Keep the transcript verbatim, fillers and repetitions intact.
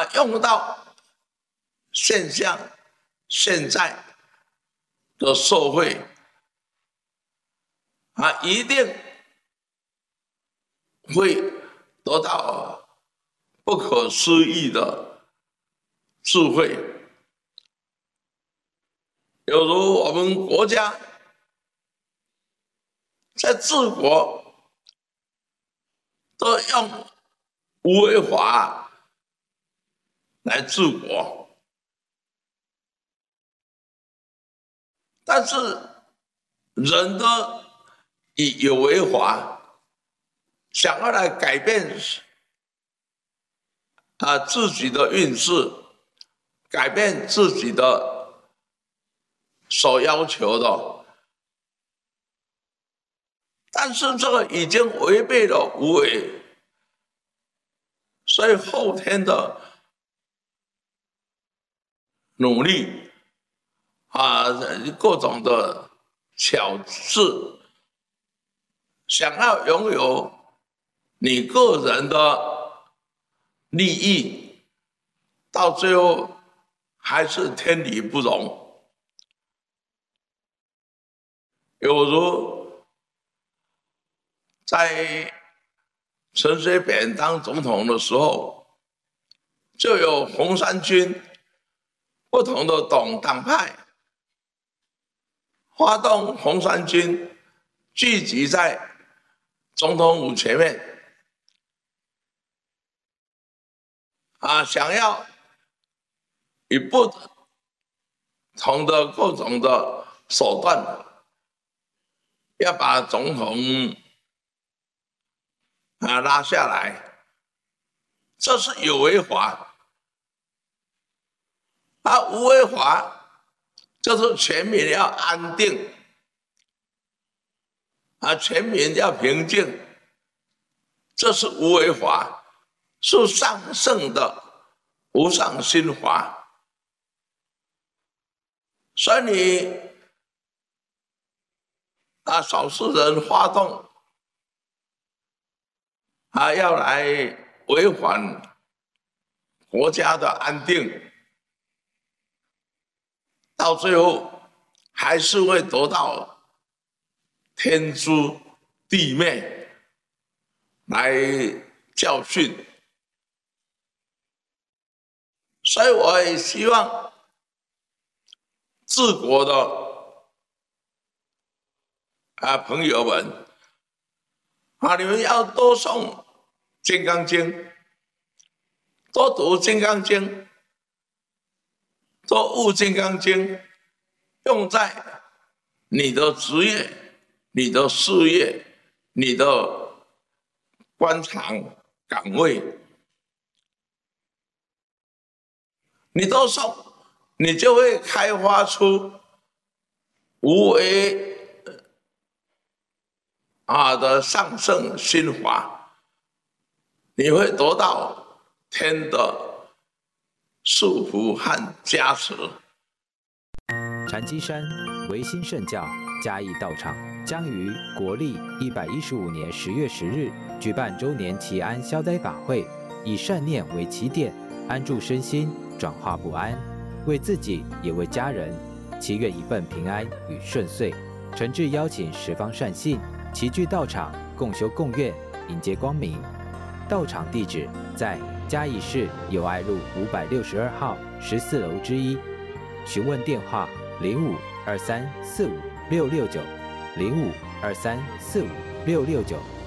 啊用到现象现在的社会啊，一定会得到不可思议的智慧。有如我们国家在治国都用无为法来治国，但是人都以有为法想要来改变啊自己的运势，改变自己的所要求的，但是这个已经违背了无为，所以后天的努力啊，各种的巧事，想要拥有你个人的利益，到最后还是天理不容。有如在陈水扁当总统的时候，就有红三军不同的党党派发动红三军聚集在总统府前面啊，想要以不同的各种的手段，要把总统啊拉下来，这是有为法。啊，无为法就是全民要安定，啊，全民要平静，这是无为法，是上圣的无上心法。所以你啊，少数人发动啊，要来违反国家的安定，到最后还是会得到天诛地灭来教训。所以我也希望治国的啊朋友们啊，你们要多诵《金刚经》，多读《金刚经》，多悟《金刚经》，用在你的职业、你的事业、你的官场岗位，你都诵，你就会开发出无为啊的上圣心法，你会得到天的祝福和加持。 禅机山唯心圣教嘉义道场将于国历一百一十五年十月十日举办周年祈安消灾法会，以善念为起点，安住身心，转化不安，为自己也为家人，祈愿一份平安与顺遂。诚挚邀请十方善信齐聚道场，共修共愿，迎接光明。道场地址在嘉义市友爱路五百六十二号十四楼之一，询问电话零五二三四五六六九零五二三四五六六九。